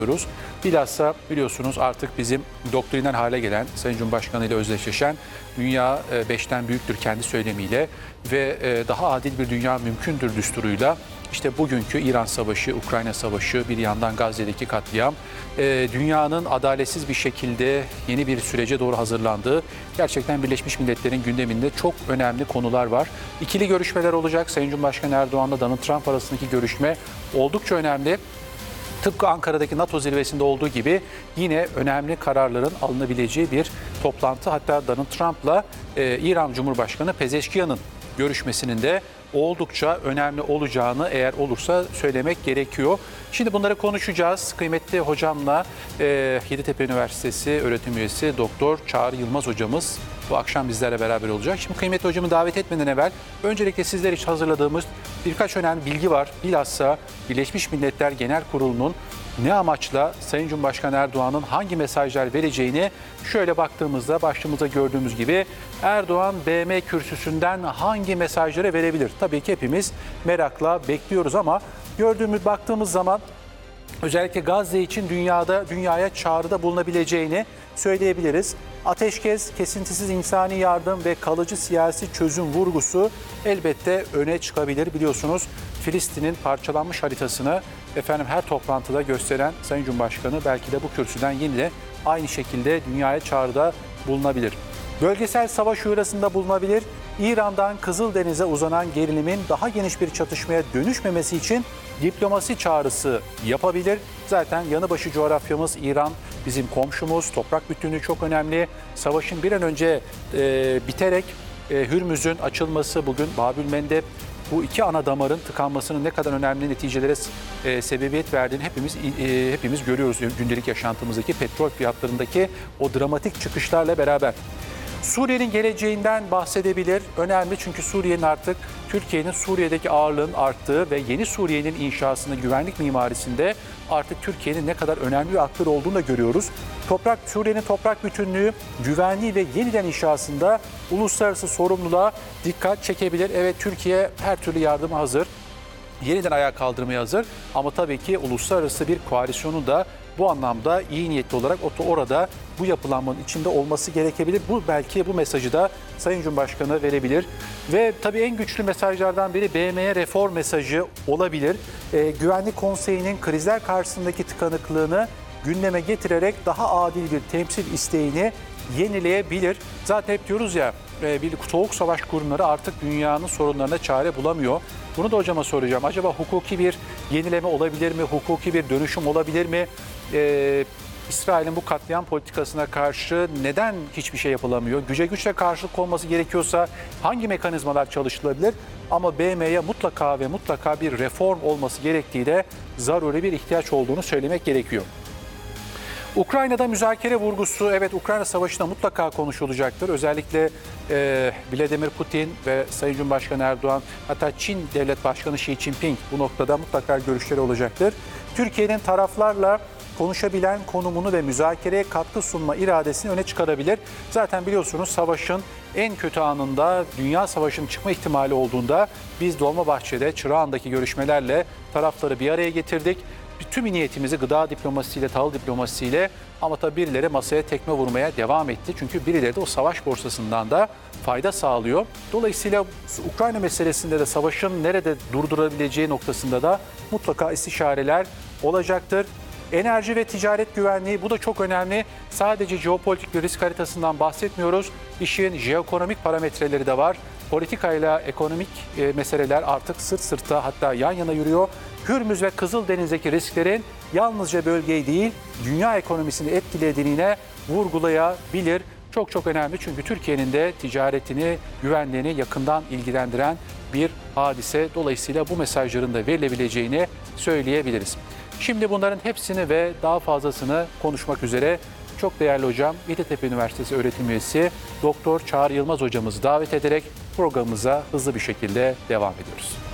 yapıyoruz. Bilhassa biliyorsunuz artık bizim doktrinen hale gelen, Sayın Cumhurbaşkanı ile özdeşleşen dünya beşten büyüktür kendi söylemiyle ve daha adil bir dünya mümkündür düsturuyla işte bugünkü İran Savaşı, Ukrayna Savaşı, bir yandan Gazze'deki katliam, dünyanın adaletsiz bir şekilde yeni bir sürece doğru hazırlandığı gerçekten Birleşmiş Milletler'in gündeminde çok önemli konular var. İkili görüşmeler olacak. Sayın Cumhurbaşkanı Erdoğan'la Donald Trump arasındaki görüşme oldukça önemli. Tıpkı Ankara'daki NATO zirvesinde olduğu gibi yine önemli kararların alınabileceği bir toplantı. Hatta Donald Trump'la İran Cumhurbaşkanı Pezeşkiyan'ın görüşmesinin de oldukça önemli olacağını eğer olursa söylemek gerekiyor. Şimdi bunları konuşacağız. Kıymetli hocamla Yeditepe Üniversitesi öğretim üyesi Doktor Çağrı Yılmaz hocamız bu akşam bizlerle beraber olacak. Şimdi kıymetli hocamı davet etmeden evvel öncelikle sizler için hazırladığımız birkaç önemli bilgi var. Bilhassa Birleşmiş Milletler Genel Kurulu'nun ne amaçla Sayın Cumhurbaşkanı Erdoğan'ın hangi mesajlar vereceğini şöyle baktığımızda başlığımızda gördüğümüz gibi Erdoğan BM kürsüsünden hangi mesajları verebilir? Tabii ki hepimiz merakla bekliyoruz ama baktığımız zaman özellikle Gazze için dünyaya çağrıda bulunabileceğini söyleyebiliriz. Ateşkes, kesintisiz insani yardım ve kalıcı siyasi çözüm vurgusu elbette öne çıkabilir. Biliyorsunuz Filistin'in parçalanmış haritasını her toplantıda gösteren Sayın Cumhurbaşkanı belki de bu kürsüden yine de aynı şekilde dünyaya çağrıda bulunabilir. Bölgesel savaş uyarısında bulunabilir. İran'dan Kızıldeniz'e uzanan gerilimin daha geniş bir çatışmaya dönüşmemesi için diplomasi çağrısı yapabilir. Zaten yanı başı coğrafyamız İran bizim komşumuz. Toprak bütünlüğü çok önemli. Savaşın bir an önce biterek Hürmüz'ün açılması bugün Babülmendeb bu iki ana damarın tıkanmasının ne kadar önemli neticelere sebebiyet verdiğini hepimiz görüyoruz gündelik yaşantımızdaki petrol fiyatlarındaki o dramatik çıkışlarla beraber. Suriye'nin geleceğinden bahsedebilir. Önemli çünkü Suriye'nin artık Türkiye'nin Suriye'deki ağırlığının arttığı ve yeni Suriye'nin inşasında güvenlik mimarisinde artık Türkiye'nin ne kadar önemli bir aktör olduğunu da görüyoruz. Suriye'nin toprak bütünlüğü, güvenliği ve yeniden inşasında uluslararası sorumluluğa dikkat çekebilir. Evet, Türkiye her türlü yardıma hazır. Yeniden ayağa kaldırmaya hazır ama tabii ki uluslararası bir koalisyonu da bu anlamda iyi niyetli olarak orada bu yapılanmanın içinde olması gerekebilir. Belki bu mesajı da Sayın Cumhurbaşkanı verebilir. Ve tabii en güçlü mesajlardan biri BM'ye reform mesajı olabilir. Güvenlik Konseyi'nin krizler karşısındaki tıkanıklığını gündeme getirerek daha adil bir temsil isteğini yenileyebilir. Zaten hep diyoruz ya bir soğuk savaş kurumları artık dünyanın sorunlarına çare bulamıyor. Bunu da hocama soracağım. Acaba hukuki bir yenileme olabilir mi? Hukuki bir dönüşüm olabilir mi? İsrail'in bu katliam politikasına karşı neden hiçbir şey yapılamıyor? Güce güçle karşılık olması gerekiyorsa hangi mekanizmalar çalışılabilir? Ama BM'ye mutlaka ve mutlaka bir reform olması gerektiği de zaruri bir ihtiyaç olduğunu söylemek gerekiyor. Ukrayna'da müzakere vurgusu, evet Ukrayna Savaşı'nda mutlaka konuşulacaktır. Özellikle Vladimir Putin ve Sayın Cumhurbaşkanı Erdoğan, hatta Çin Devlet Başkanı Xi Jinping bu noktada mutlaka görüşleri olacaktır. Türkiye'nin taraflarla konuşabilen konumunu ve müzakereye katkı sunma iradesini öne çıkarabilir. Zaten biliyorsunuz savaşın en kötü anında, dünya savaşının çıkma ihtimali olduğunda biz Dolmabahçe'de Çırağan'daki görüşmelerle tarafları bir araya getirdik. Tüm niyetimizi gıda diplomasisiyle, tahıl diplomasisiyle ama tabii birileri masaya tekme vurmaya devam etti. Çünkü birileri de o savaş borsasından da fayda sağlıyor. Dolayısıyla Ukrayna meselesinde de savaşın nerede durdurabileceği noktasında da mutlaka istişareler olacaktır. Enerji ve ticaret güvenliği, bu da çok önemli. Sadece jeopolitik bir risk haritasından bahsetmiyoruz. İşin jeoekonomik parametreleri de var. Politikayla ekonomik meseleler artık sırt sırta, hatta yan yana yürüyor. Hürmüz ve Kızıldeniz'deki risklerin yalnızca bölgeyi değil, dünya ekonomisini etkilediğine vurgulayabilir. Çok önemli çünkü Türkiye'nin de ticaretini, güvenliğini yakından ilgilendiren bir hadise. Dolayısıyla bu mesajların da verilebileceğini söyleyebiliriz. Şimdi bunların hepsini ve daha fazlasını konuşmak üzere çok değerli hocam, Yeditepe Üniversitesi öğretim üyesi Doktor Çağrı Yılmaz hocamızı davet ederek programımıza hızlı bir şekilde devam ediyoruz.